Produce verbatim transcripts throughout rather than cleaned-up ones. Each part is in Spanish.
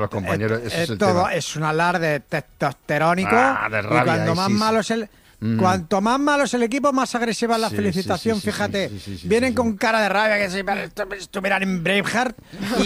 los compañeros. Eh, Ese eh, es el todo tema. es un alarde testosterónico. Ah, de rabia, y cuando eh, más sí, malo sí. es el... Mm. Cuanto más malo es el equipo, más agresiva es la Sí, felicitación, sí, sí, sí, fíjate. sí, sí, sí, Vienen sí, sí. con cara de rabia, que si estuvieran en Braveheart. Y...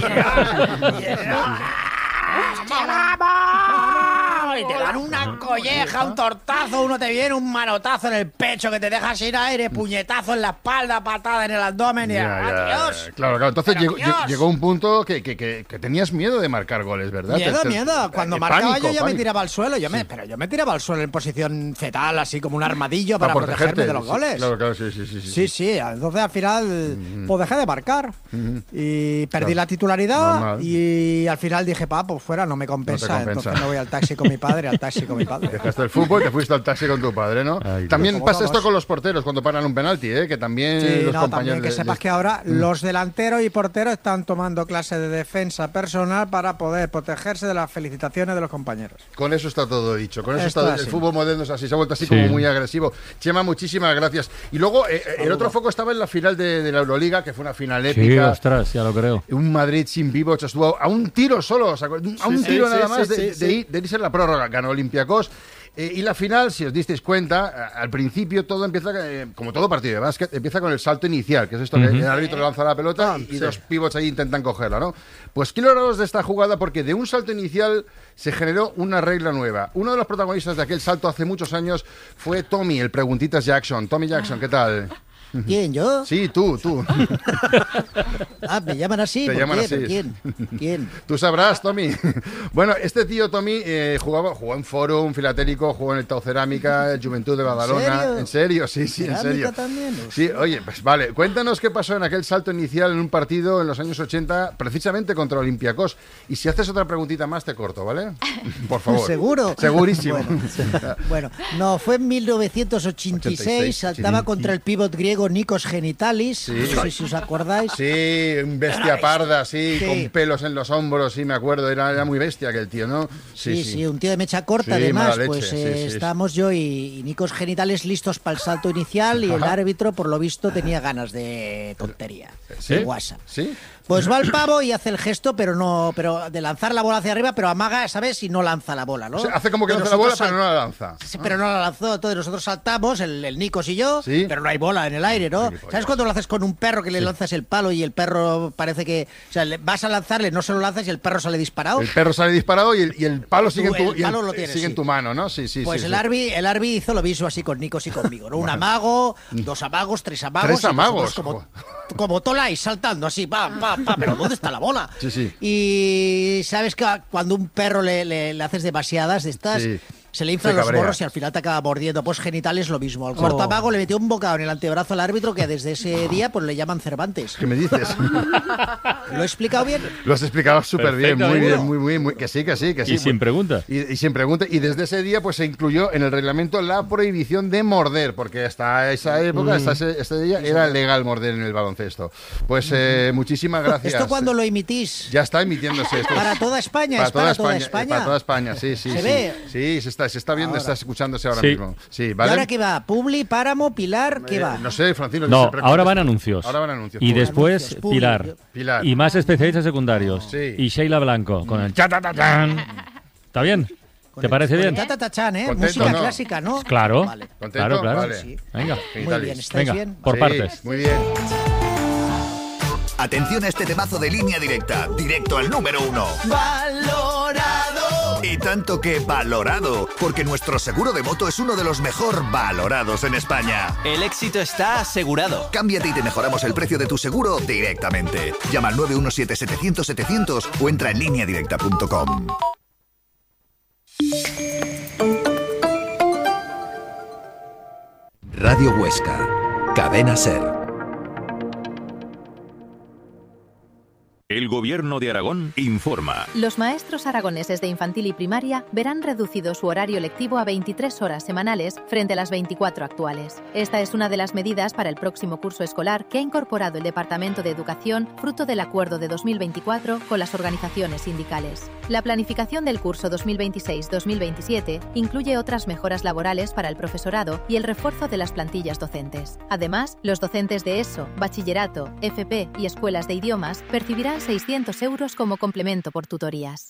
y te dan una colleja, un tortazo, uno te viene un manotazo en el pecho que te deja sin aire, puñetazo en la espalda, patada en el abdomen y Ya, ya, adiós. ya. Claro, claro. Entonces Pero llegó, Dios. llegó un punto que, que, que, que tenías miedo de marcar goles, ¿verdad? Miedo, Te- te- miedo. Cuando eh, marcaba pánico, yo ya pánico. me tiraba al suelo, yo me, pero yo me tiraba al suelo en posición fetal, así como un armadillo para, protegerme de los sí, goles. Claro, claro, sí, sí, sí. sí, Sí, sí, entonces al final pues dejé de marcar y perdí Claro. la titularidad. Normal. Y al final dije, pa, pues fuera, no me compensa, compensa. entonces me voy al taxi con mi padre, al taxi con mi padre. Dejaste el fútbol y te fuiste al taxi con tu padre, ¿no? Ay, también Dios. pasa Como esto todos. con los porteros cuando paran un penalti, ¿eh? Que también Sí, los no, compañeros... también que de- sepas de- que ahora los delanteros y porteros están tomando clases de defensa personal para poder protegerse de las felicitaciones de los compañeros. Con eso está todo dicho. Con eso Esto está es el así. fútbol moderno es así, se ha vuelto así Sí. como muy agresivo. Chema, muchísimas gracias. Y luego eh, el otro foco estaba en la final de, de la Euroliga, que fue una final Sí, épica. ostras, ya lo creo. Un Madrid sin Vivoch estuvo a un tiro solo, o sea, a un Sí, tiro sí, nada sí, más sí, de, sí, de sí. ir- de irse en la prórroga. Ganó Olympiacos. Eh, y la final, si os disteis cuenta, a- al principio todo empieza, eh, como todo partido de básquet, empieza con el salto inicial, que es esto que el árbitro lanza la pelota y, y dos pivots ahí intentan cogerla, ¿no? Pues quiero hablaros de esta jugada porque de un salto inicial se generó una regla nueva. Uno de los protagonistas de aquel salto hace muchos años fue Tommy, el Preguntitas Jackson. Tommy Jackson, ¿qué tal? ¿Quién, yo? Sí, tú, tú. Ah, me llaman así. Te ¿Por llaman qué? así. ¿Pero ¿Quién? ¿Quién? Tú sabrás, Tommy. Bueno, este tío Tommy eh, jugaba, jugó en Forum Filatélico, jugó en el Tau Cerámica, Juventud de Badalona. serio? ¿En serio? Sí, sí, en ¿Cerámica serio. también? Sí, oye, pues vale, cuéntanos qué pasó en aquel salto inicial en un partido en los años ochenta, precisamente contra Olympiacos. Y si haces otra preguntita más, te corto, ¿vale? Por favor. ¿Seguro? Segurísimo. Bueno, bueno, no, fue en mil novecientos ochenta y seis, ochenta y seis, saltaba sí. contra el pívot griego Nikos Genitalis. Sí. No sé si os acordáis. Sí, un bestia parda, sí, Sí. con pelos en los hombros, sí, me acuerdo. Era, era muy bestia aquel tío, ¿no? Sí, sí, un tío de mecha corta, Sí, además. mala leche, Pues sí, eh, sí. estábamos yo y, y Nikos Genitales listos para el salto inicial y el Ajá. árbitro, por lo visto, tenía ganas de tontería, ¿Sí? de guasa. ¿Sí? Pues va el pavo y hace el gesto, pero no, pero de lanzar la bola hacia arriba, pero amaga, ¿sabes? Y no lanza la bola, ¿no? O sea, hace como que Entonces lanza la bola, nosotros pero no la lanza. Sí, pero no la lanzó. Entonces nosotros saltamos, el, el Nikos y yo, Sí. pero no hay bola en el aire, ¿no? Gilipollas. ¿Sabes cuando lo haces con un perro que le lanzas el palo y el perro parece que... O sea, le- vas a lanzarle, no se lo lanzas y el perro sale disparado? El perro sale disparado y el, y el palo sigue en tu, el y el- palo lo tienes, sigue en sí. tu mano, ¿no? Sí, sí, Pues sí. el sí. Arbi, el Arbi hizo lo mismo así con Nikos y conmigo, ¿no? Un amago, dos amagos, tres amagos. Tres y nosotros amagos, Como, como Tolai saltando así, pa, pa, pa, pero ¿dónde está la bola? Sí, sí. Y sabes que cuando un perro le, le- le haces demasiadas de estas, Sí. se le inflan Se los cabrea. morros y al final te acaba mordiendo. Pues genitales lo mismo. Al cuarto amago le metió un bocado en el antebrazo al árbitro que desde ese día pues le llaman Cervantes. ¿Qué me dices? ¿Lo he explicado bien? Lo has explicado súper bien, Perfecto, muy seguro. bien, muy, muy, muy. Que sí, que sí, que sí. Y sin pregunta. Y, y sin pregunta. Y desde ese día, pues se incluyó en el reglamento la prohibición de morder, porque hasta esa época, hasta ese, este día, era legal morder en el baloncesto. Pues eh, muchísimas gracias. ¿Esto cuándo lo emitís? Ya está emitiéndose esto. Para toda España, Para es para toda toda España. España. Para toda España, sí, sí. ¿Se sí. ve? Sí, se está, se está viendo, Ahora. está escuchándose ahora Sí. mismo. Sí, ¿Y ¿vale? ahora qué va? ¿Publi, Páramo, Pilar? ¿Qué Eh, va? No sé, Francino. No, siempre ahora contesta. van anuncios. Ahora van anuncios. Y Publi. después Anuncios, Publi. Pilar. Pilar. Y más especialistas secundarios. Sí. Y Sheila Blanco con el cha-ta-ta-chan. ¿Está bien? ¿Te parece bien? Tatatachan, ¿eh? Contento, Música ¿no? clásica, ¿no? Claro. Vale. ¿Contento? Claro, claro. Vale. Sí. Venga. Muy Genitales. bien, ¿estáis Venga, bien? por Sí, partes. Muy bien. Atención a este temazo de Línea Directa, directo al número uno. ¡Valorado! Y tanto que valorado, porque nuestro seguro de moto es uno de los mejor valorados en España. El éxito está asegurado. Cámbiate y te mejoramos el precio de tu seguro directamente. Llama al nueve uno siete, setecientos, setecientos o entra en línea directa punto com. Radio Huesca, Cadena Ser. El Gobierno de Aragón informa. Los maestros aragoneses de infantil y primaria verán reducido su horario lectivo a veintitrés horas semanales frente a las veinticuatro actuales. Esta es una de las medidas para el próximo curso escolar que ha incorporado el Departamento de Educación fruto del acuerdo de dos mil veinticuatro con las organizaciones sindicales. La planificación del curso dos mil veintiséis dos mil veintisiete incluye otras mejoras laborales para el profesorado y el refuerzo de las plantillas docentes. Además, los docentes de ESO, bachillerato, F P y escuelas de idiomas percibirán seiscientos euros como complemento por tutorías.